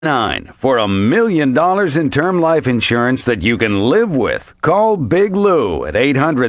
For $1 million in term life insurance that you can live with, call Big Lou at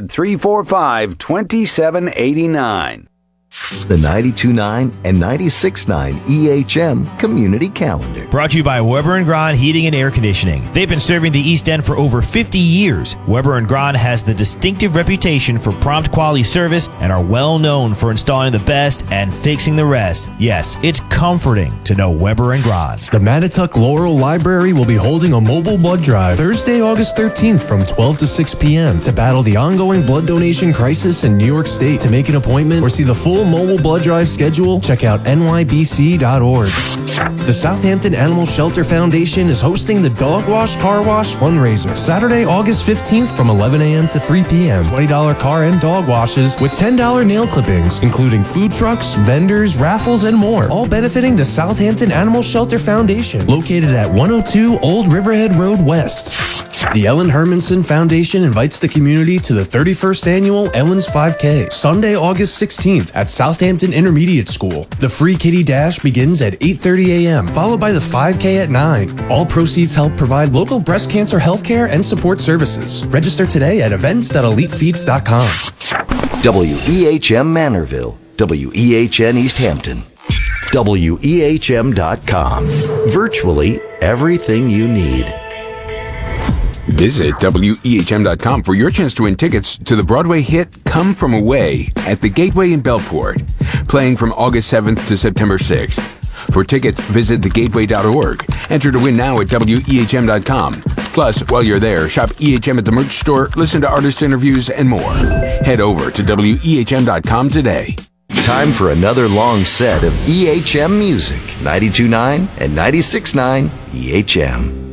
800-345-2789. The 92.9 and 96.9 EHM Community Calendar. Brought to you by Weber & Grahn Heating and Air Conditioning. They've been serving the East End for over 50 years. Weber & Grahn has the distinctive reputation for prompt quality service and are well known for installing the best and fixing the rest. Yes, it's comforting to know Weber & Grahn. The Mattituck Laurel Library will be holding a mobile blood drive Thursday, August 13th from 12 to 6 p.m. to battle the ongoing blood donation crisis in New York State. To make an appointment or see the full mobile blood drive schedule, check out nybc.org. The Southampton Animal Shelter Foundation is hosting the Dog Wash Car Wash fundraiser Saturday, August 15th from 11 a.m. to 3 p.m. $20 car and dog washes with $10 nail clippings, including food trucks, vendors, raffles, and more. All benefiting the Southampton Animal Shelter Foundation, located at 102 Old Riverhead Road West. The Ellen Hermanson Foundation invites the community to the 31st annual Ellen's 5K, Sunday, August 16th at Southampton Intermediate School. The free kiddie dash begins at 8:30 a.m., followed by the 5K at 9. All proceeds help provide local breast cancer healthcare and support services. Register today at events.elitefeeds.com. WEHM Manorville, WEHN East Hampton, WEHM.com. Virtually everything you need. Visit WEHM.com for your chance to win tickets to the Broadway hit Come From Away at the Gateway in Belport, playing from August 7th to September 6th. For tickets, visit thegateway.org. Enter to win now at WEHM.com. Plus, while you're there, shop EHM at the merch store, listen to artist interviews, and more. Head over to WEHM.com today. Time for another long set of EHM music. 92.9 and 96.9 EHM.